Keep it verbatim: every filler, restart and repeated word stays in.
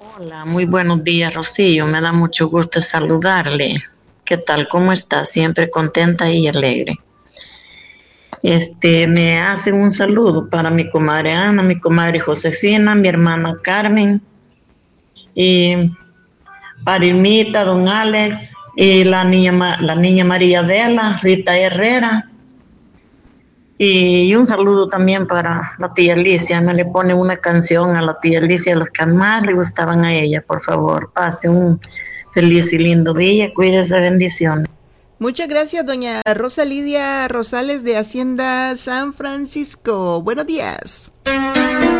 Hola, muy buenos días, Rocío. Me da mucho gusto saludarle. ¿Qué tal? ¿Cómo está? Siempre contenta y alegre. Este, me hacen un saludo para mi comadre Ana, mi comadre Josefina, mi hermana Carmen y para Irmita, don Alex y la niña, la niña María Adela, Rita Herrera. Y un saludo también para la tía Alicia. Me le pone una canción a la tía Alicia, las que más le gustaban a ella, por favor. Pase un feliz y lindo día. Cuídese, bendiciones. Muchas gracias, doña Rosa Lidia Rosales de Hacienda San Francisco. Buenos días.